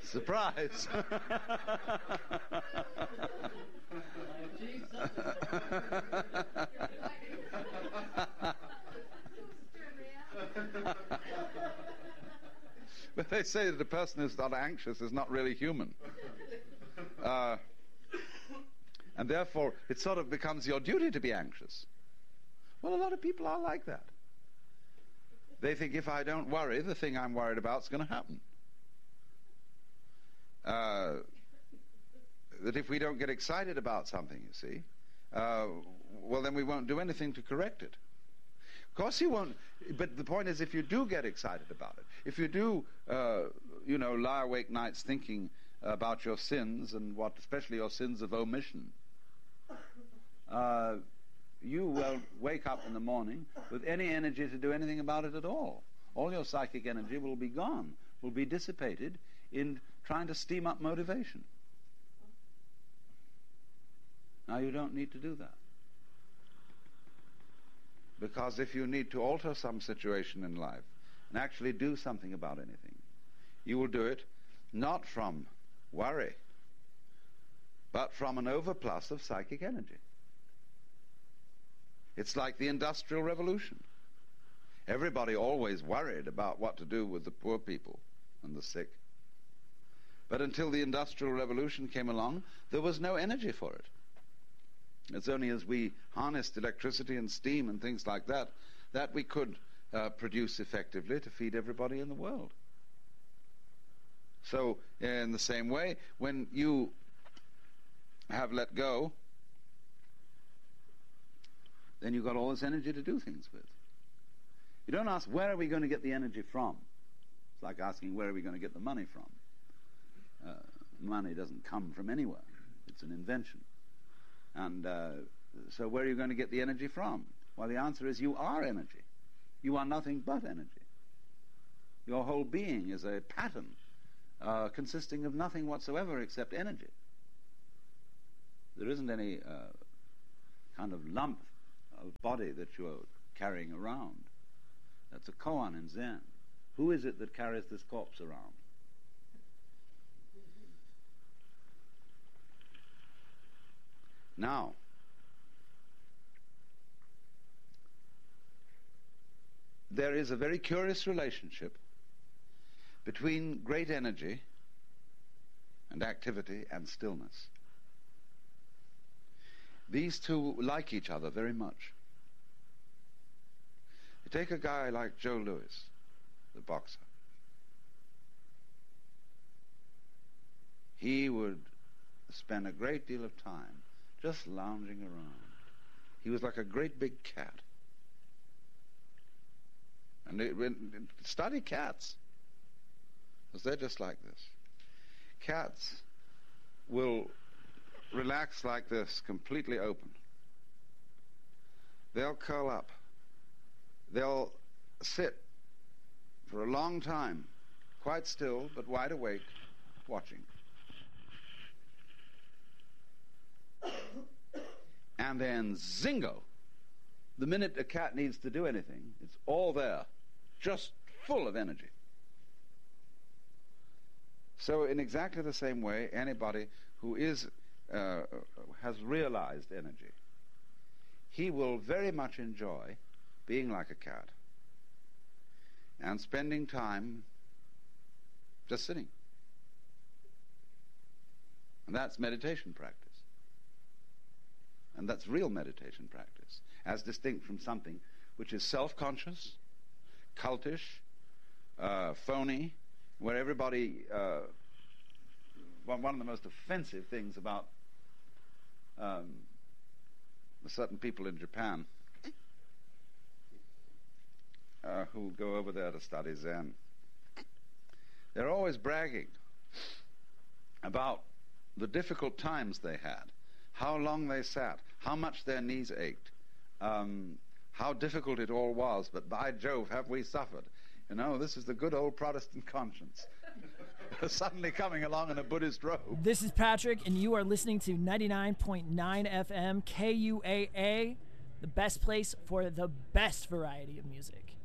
Surprise! But they say that a person who's not anxious is not really human. And therefore, it sort of becomes your duty to be anxious. Well, a lot of people are like that. They think if I don't worry, the thing I'm worried about is going to happen. That if we don't get excited about something, you see, well, then we won't do anything to correct it. Of course you won't, but the point is, if you do get excited about it, if you do, lie awake nights thinking about your sins, and especially your sins of omission, you will wake up in the morning with any energy to do anything about it at all. All your psychic energy will be gone, will be dissipated in trying to steam up motivation. Now you don't need to do that. Because if you need to alter some situation in life and actually do something about anything, you will do it not from worry, but from an overplus of psychic energy. It's like the Industrial Revolution. Everybody always worried about what to do with the poor people and the sick. But until the Industrial Revolution came along, there was no energy for it. It's only as we harnessed electricity and steam and things like that that we could produce effectively to feed everybody in the world. So in the same way, when you have let go, then you've got all this energy to do things with. You don't ask, where are we going to get the energy from? It's like asking, where are we going to get the money from? Money doesn't come from anywhere. It's an invention. And so where are you going to get the energy from? Well, the answer is you are energy. You are nothing but energy. Your whole being is a pattern consisting of nothing whatsoever except energy. There isn't any kind of lump of body that you're carrying around. That's a koan in Zen. Who is it that carries this corpse around? Now, there is a very curious relationship between great energy and activity and stillness. These two like each other very much. You take a guy like Joe Louis, the boxer. He would spend a great deal of time just lounging around. He was like a great big cat. And study cats, because they're just like this. Cats will relax like this, completely open. They'll curl up. They'll sit for a long time, quite still, but wide awake, watching. And then, zingo, the minute a cat needs to do anything, it's all there, just full of energy. So in exactly the same way, anybody who has realized energy, he will very much enjoy being like a cat and spending time just sitting. And that's meditation practice. And that's real meditation practice, as distinct from something which is self-conscious, cultish, phony, where everybody... one of the most offensive things about certain people in Japan who go over there to study Zen, they're always bragging about the difficult times they had, how long they sat, how much their knees ached, how difficult it all was, but by Jove, have we suffered. You know, this is the good old Protestant conscience suddenly coming along in a Buddhist robe. This is Patrick, and you are listening to 99.9 FM KUAA, the best place for the best variety of music.